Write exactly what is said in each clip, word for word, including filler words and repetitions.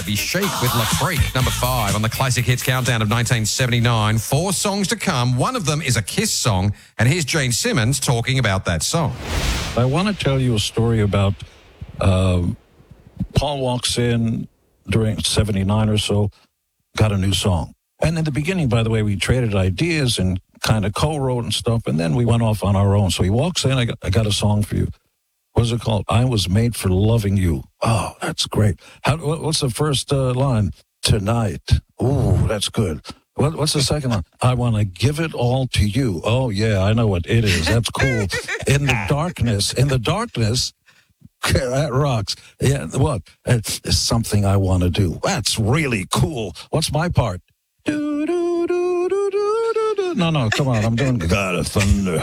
It'd be Chic with La Freak, number five on the Classic Hits Countdown of nineteen seventy-nine. Four songs to come. One of them is a Kiss song, and here's Gene Simmons talking about that song. I want to tell you a story about uh, Paul walks in during seventy-nine or so, got a new song. And in the beginning, by the way, we traded ideas and kind of co-wrote and stuff, and then we went off on our own. So he walks in, I got, I got a song for you. What's it called? I Was Made for Loving You. Oh, that's great. How, what's the first uh, line? Tonight. Ooh, that's good. What, what's the second line? I want to give it all to you. Oh, yeah, I know what it is. That's cool. In the darkness, in the darkness, that rocks. Yeah, what? It's, it's something I want to do. That's really cool. What's my part? Do, do, do, do, do, do, do. No, no, come on. I'm doing God of Thunder.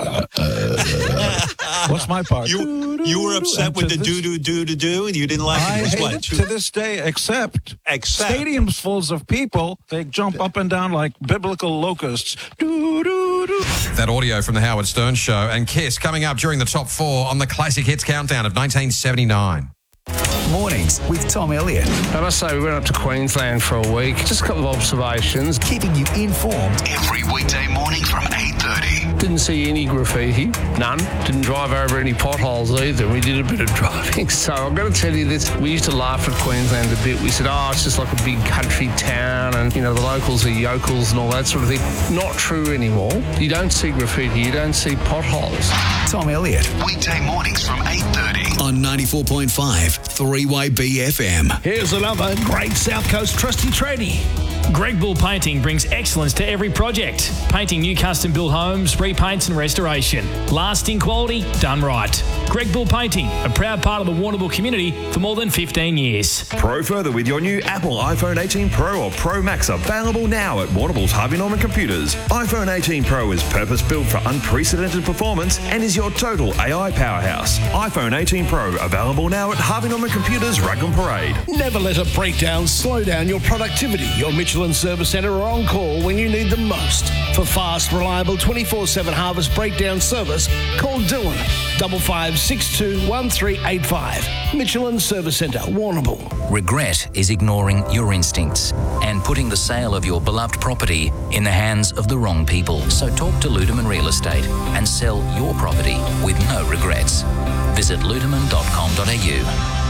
Uh, what's my part? You, you were upset with the do, do, do, do, do, and you didn't like I it. It was hate what? it to this day, except, Except. stadiums full of people, they jump up and down like biblical locusts. Do, do, do. That audio from the Howard Stern Show and Kiss coming up during the top four on the Classic Hits Countdown of nineteen seventy-nine. Mornings with Tom Elliott. I must say, we went up to Queensland for a week. Just a couple of observations. Keeping you informed every weekday morning from eight thirty. Didn't see any graffiti. None. Didn't drive over any potholes either. We did a bit of driving. So I'm going to tell you this. We used to laugh at Queensland a bit. We said, oh, it's just like a big country town and, you know, the locals are yokels and all that sort of thing. Not true anymore. You don't see graffiti. You don't see potholes. Tom Elliott. Weekday mornings from eight thirty. On ninety-four point five, three Y B F M. Here's another great South Coast trusty tradie. Greg Bull Painting brings excellence to every project. Painting new custom-built homes, repaints and restoration. Lasting quality, done right. Greg Bull Painting, a proud part of the Warrnambool community for more than fifteen years. Pro further with your new Apple iPhone eighteen Pro or Pro Max, available now at Warrnambool's Harvey Norman Computers. iPhone eighteen Pro is purpose-built for unprecedented performance and is your total A I powerhouse. iPhone eighteen Pro available now at Harvey Norman Computers, Raglan Parade. Never let a breakdown slow down your productivity. Your Michelin Service Centre are on call when you need them most. For fast, reliable twenty-four seven Harvest breakdown service, call Dylan, double five six two one three eight five. Michelin Service Centre, Warrnambool. Regret is ignoring your instincts and putting the sale of your beloved property in the hands of the wrong people. So talk to Ludeman Real Estate and sell your property with no regrets. Visit ludeman dot com dot a u.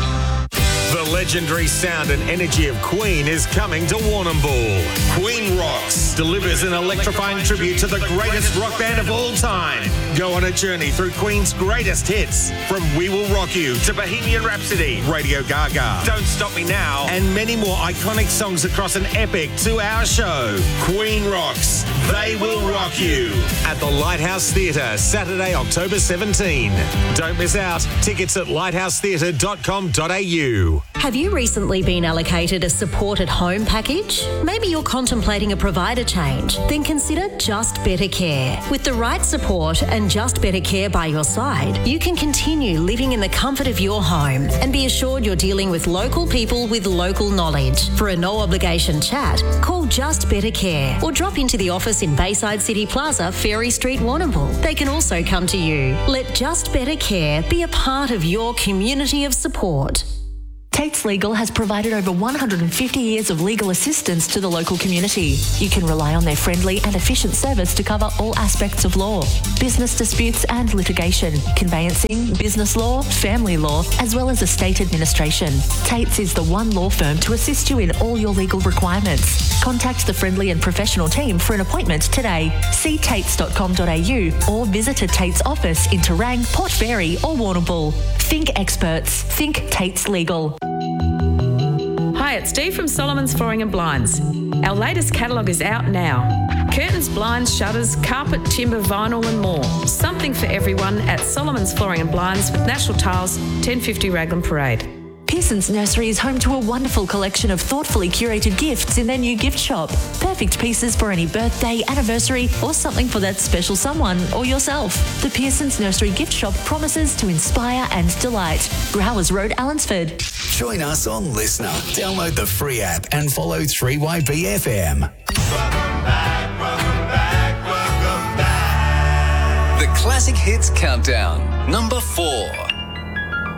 The legendary sound and energy of Queen is coming to Warrnambool. Queen Rocks delivers an electrifying tribute to the greatest rock band of all time. Go on a journey through Queen's greatest hits, from We Will Rock You to Bohemian Rhapsody, Radio Gaga, Don't Stop Me Now, and many more iconic songs across an epic two-hour show. Queen Rocks, They Will Rock You, at the Lighthouse Theatre, Saturday, October seventeenth. Don't miss out. Tickets at lighthouse theatre dot com dot a u. Have you recently been allocated a supported home package? Maybe you're contemplating a provider change. Then consider Just Better Care. With the right support and Just Better Care by your side, you can continue living in the comfort of your home and be assured you're dealing with local people with local knowledge. For a no-obligation chat, call Just Better Care or drop into the office in Bayside City Plaza, Ferry Street, Warrnambool. They can also come to you. Let Just Better Care be a part of your community of support. Tates Legal has provided over one hundred fifty years of legal assistance to the local community. You can rely on their friendly and efficient service to cover all aspects of law, business disputes and litigation, conveyancing, business law, family law, as well as estate administration. Tates is the one law firm to assist you in all your legal requirements. Contact the friendly and professional team for an appointment today. See tates dot com dot a u or visit a Tates office in Terang, Port Fairy or Warrnambool. Think experts. Think Tates Legal. Hi, it's Dee from Solomon's Flooring and Blinds. Our latest catalogue is out now. Curtains, blinds, shutters, carpet, timber, vinyl and more. Something for everyone at Solomon's Flooring and Blinds with National Tiles, ten fifty Raglan Parade. Pearson's Nursery is home to a wonderful collection of thoughtfully curated gifts in their new gift shop. Perfect pieces for any birthday, anniversary, or something for that special someone or yourself. The Pearson's Nursery gift shop promises to inspire and delight. Growers Road, Allensford. Join us on Listener. Download the free app and follow three Y B F M. Welcome back, welcome back, welcome back. The Classic Hits Countdown, number four.